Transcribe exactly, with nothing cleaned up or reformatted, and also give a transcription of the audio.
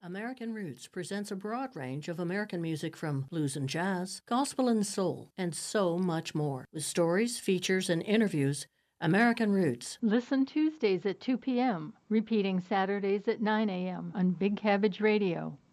American Roots presents a broad range of American music from blues and jazz, gospel and soul, and so much more. With stories, features, and interviews, American Roots. Listen Tuesdays at two p.m., repeating Saturdays at nine a.m. on Big Cabbage Radio.